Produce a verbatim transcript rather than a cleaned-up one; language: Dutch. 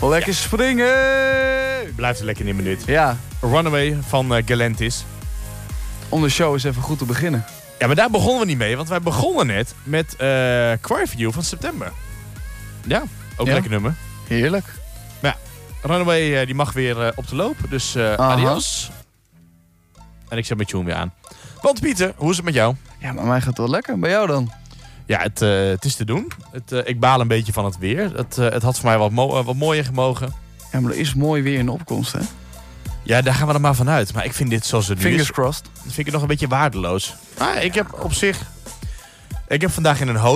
Lekker ja. springen! Blijft er lekker in een minuut. Ja. Runaway van uh, Galantis. Om de show eens even goed te beginnen. Ja, maar daar begonnen we niet mee. Want wij begonnen net met uh, Cryview van september. Ja, ook ja. lekker nummer. Heerlijk. Maar ja, Runaway uh, die mag weer uh, op de loop. Dus uh, adios. En ik zet mijn tune weer aan. Want Pieter, hoe is het met jou? Ja, maar mij gaat het wel lekker. Bij jou dan? Ja, het, uh, het is te doen. Het, uh, ik baal een beetje van het weer. Het, uh, het had voor mij wat, mo- uh, wat mooier gemogen. Ja, maar er is mooi weer in de opkomst, hè? Ja, daar gaan we er maar vanuit. Maar ik vind dit zoals het nu is... Fingers crossed. vind ik het nog een beetje waardeloos. Maar ik heb op zich... Ik heb vandaag in een hotel